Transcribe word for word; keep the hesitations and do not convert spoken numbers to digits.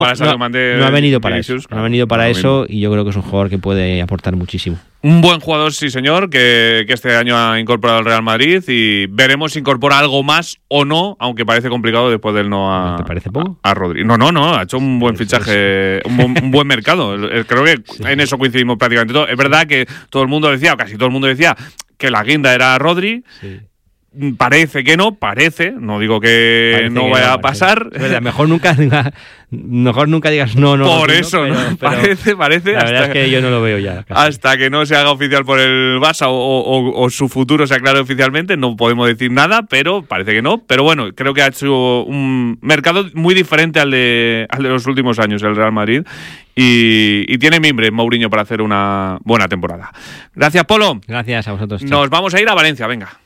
para no, de, no ha venido para Vinicius, eso, claro, no ha venido para no eso mismo. y yo creo que es un jugador que puede aportar muchísimo. Un buen jugador, sí señor, que, que este año ha incorporado al Real Madrid y veremos si incorpora algo más o no, aunque parece complicado después del no a, ¿Te parece poco? a, a Rodri. No, no, no, ha hecho un buen Sí, fichaje, un buen, un buen mercado. Creo que sí. En eso coincidimos prácticamente todos. Es verdad que todo el mundo decía, o casi todo el mundo decía, que la guinda era Rodri. Sí. Parece que no, parece, no digo que Parece no que vaya no, a pasar. Es verdad, mejor nunca, mejor nunca digas no, no. Por no, eso, pero, ¿no? pero parece, parece. La hasta, verdad es que yo no lo veo ya. Casi. Hasta que no se haga oficial por el Barça o, o, o su futuro se aclare oficialmente, no podemos decir nada, pero parece que no. Pero bueno, creo que ha hecho un mercado muy diferente al de, al de los últimos años, el Real Madrid. Y, y tiene mimbre Mourinho para hacer una buena temporada. Gracias, Polo. Gracias a vosotros. Nos vamos a ir a Valencia, venga.